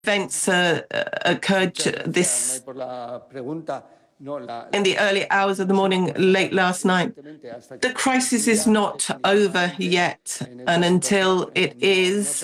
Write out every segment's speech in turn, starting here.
events occurred this in the early hours of the morning, late last night. The crisis is not over yet, and until it is,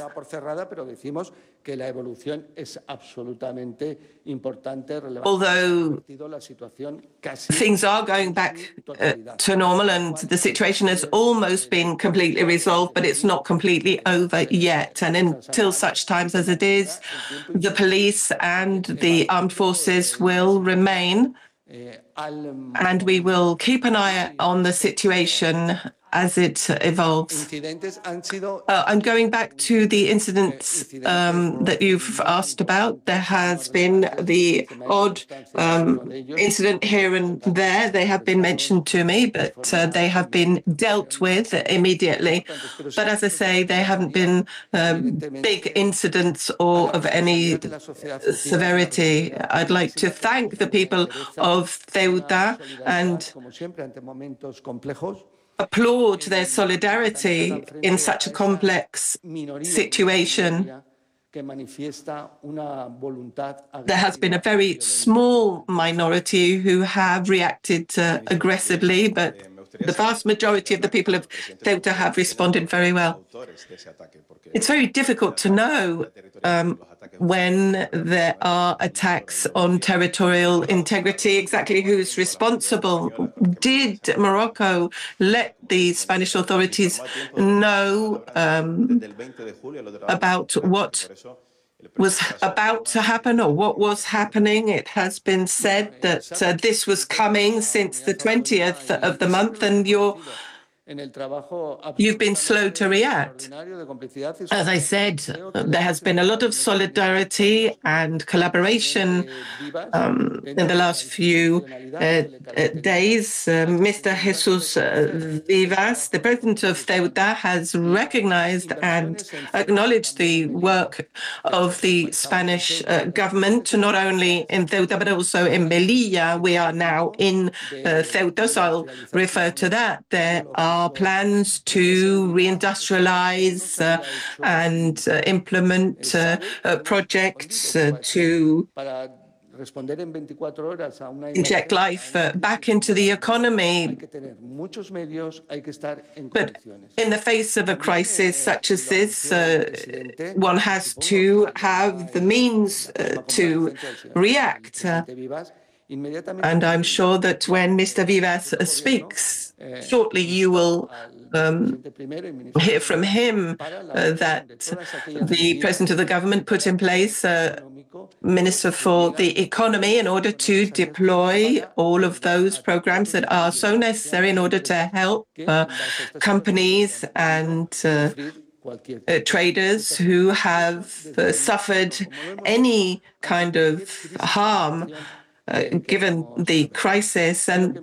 although things are going back to normal and the situation has almost been completely resolved, but it's not completely over yet. And until such times as it is, the police and the armed forces will remain, and we will keep an eye on the situation as it evolves. I'm going back to the incidents that you've asked about. There has been the odd incident here and there. They have been mentioned to me, but they have been dealt with immediately. But as I say, there haven't been big incidents or of any severity. I'd like to thank the people of Ceuta and applaud their solidarity in such a complex situation. There has been a very small minority who have reacted aggressively, but the vast majority of the people of Ceuta have responded very well. It's very difficult to know when there are attacks on territorial integrity, exactly who's responsible. Did Morocco let the Spanish authorities know about what was about to happen or what was happening? It has been said that this was coming since the 20th of the month, and you've been slow to react. As I said, there has been a lot of solidarity and collaboration in the last few days. Mr. Jesus Vivas, the president of Ceuta, has recognized and acknowledged the work of the Spanish government, not only in Ceuta, but also in Melilla. We are now in Ceuta, so I'll refer to that. There are plans to reindustrialize and implement projects to inject life back into the economy. But in the face of a crisis such as this, one has to have the means to react. And I'm sure that when Mr. Vivas speaks, shortly you will hear from him that the president of the government put in place a minister for the economy in order to deploy all of those programs that are so necessary in order to help companies and traders who have suffered any kind of harm given the crisis. And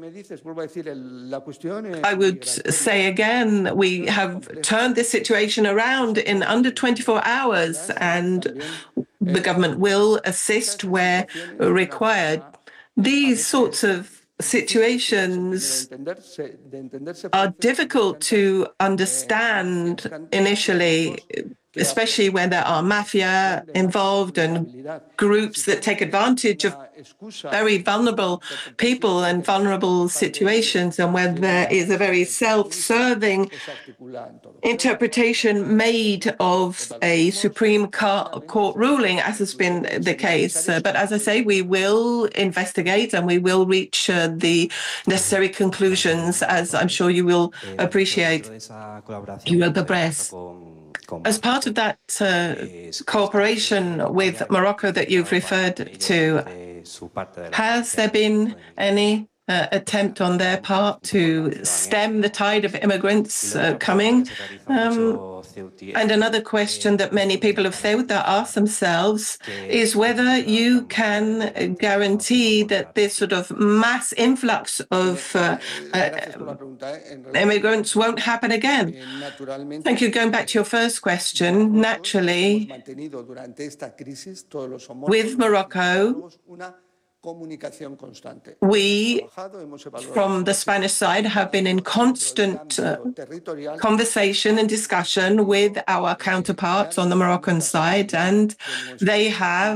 I would say again, we have turned this situation around in under 24 hours, and the government will assist where required. These sorts of situations are difficult to understand initially, especially when there are mafia involved and groups that take advantage of very vulnerable people and vulnerable situations, and when there is a very self-serving interpretation made of a Supreme Court ruling, as has been the case. But as I say, we will investigate and we will reach the necessary conclusions, as I'm sure you will appreciate. Europa Press. As part of that cooperation with Morocco that you've referred to, has there been any attempt on their part to stem the tide of immigrants coming? And another question that many people of Ceuta ask themselves is whether you can guarantee that this sort of mass influx of immigrants won't happen again. Thank you. Going back to your first question, naturally, with Morocco, We, from the Spanish side, have been in constant conversation and discussion with our counterparts on the Moroccan side, and they have